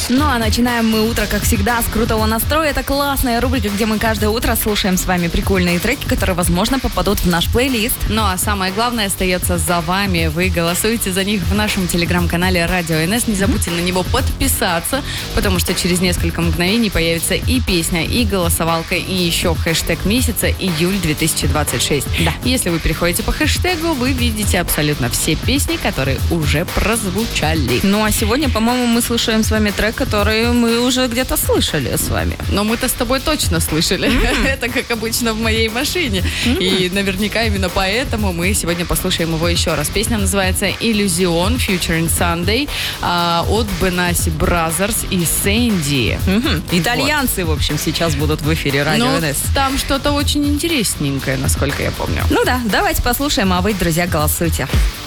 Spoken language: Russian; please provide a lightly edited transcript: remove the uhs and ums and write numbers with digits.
Ну а начинаем мы утро, как всегда, с крутого настроя. Это классная рубрика, где мы каждое утро слушаем с вами прикольные треки, которые, возможно, попадут в наш плейлист. Ну а самое главное остается за вами. Вы голосуете за них в нашем телеграм-канале Радио НС. Не забудьте на него подписаться, потому что через несколько мгновений появится и песня, и голосовалка, и еще хэштег месяца июль 2026. Да. Если вы переходите по хэштегу, вы видите абсолютно все песни, которые уже прозвучали. Ну а сегодня, по-моему, мы слушаем с вами трек, который мы уже где-то слышали с вами. Но мы-то с тобой точно слышали. Это, как обычно, в моей машине. И наверняка именно поэтому мы сегодня послушаем его еще раз. Песня называется «Иллюзион» featuring Sunday от Benassi Brothers и Сэнди. Итальянцы, в общем, сейчас будут в эфире Радио НС. Там что-то очень интересненькое, насколько я помню. Ну да, давайте послушаем, а вы, друзья, голосуйте.